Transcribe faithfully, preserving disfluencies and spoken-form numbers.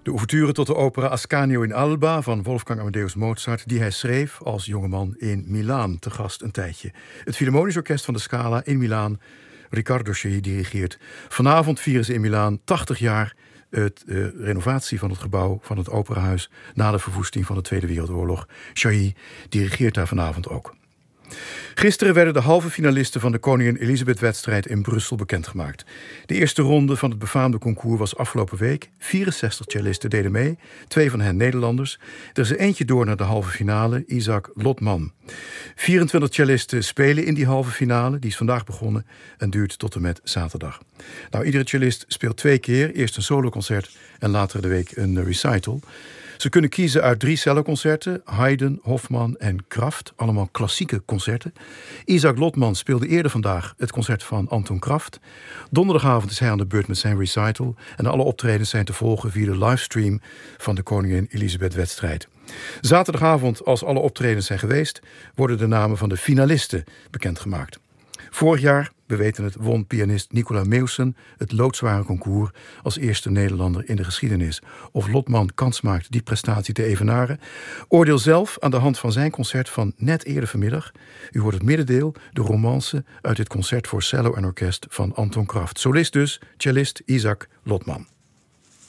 De ouverture tot de opera Ascanio in Alba van Wolfgang Amadeus Mozart, die hij schreef als jongeman in Milaan, te gast een tijdje. Het Philharmonisch Orkest van de Scala in Milaan, Riccardo Chailly dirigeert. Vanavond vieren ze in Milaan tachtig jaar het uh, renovatie van het gebouw van het operahuis na de verwoesting van de Tweede Wereldoorlog. Chailly dirigeert daar vanavond ook. Gisteren werden de halve finalisten van de Koningin Elisabeth-wedstrijd in Brussel bekendgemaakt. De eerste ronde van het befaamde concours was afgelopen week. vierenzestig cellisten deden mee, twee van hen Nederlanders. Er is er eentje door naar de halve finale, Isaac Lotman. vierentwintig cellisten spelen in die halve finale, die is vandaag begonnen en duurt tot en met zaterdag. Nou, iedere cellist speelt twee keer, eerst een soloconcert en later de week een recital. Ze kunnen kiezen uit drie celloconcerten, Haydn, Hofmann en Kraft, allemaal klassieke concerten. Isaac Lotman speelde eerder vandaag het concert van Anton Kraft. Donderdagavond is hij aan de beurt met zijn recital en alle optredens zijn te volgen via de livestream van de Koningin Elisabeth-wedstrijd. Zaterdagavond, als alle optredens zijn geweest, worden de namen van de finalisten bekendgemaakt. Vorig jaar, we weten het, won pianist Nicola Meussen het loodzware concours als eerste Nederlander in de geschiedenis. Of Lotman kans maakt die prestatie te evenaren? Oordeel zelf aan de hand van zijn concert van net eerder vanmiddag. U hoort het middendeel, de romance uit dit concert voor cello en orkest van Anton Kraft. Solist dus, cellist Isaac Lotman.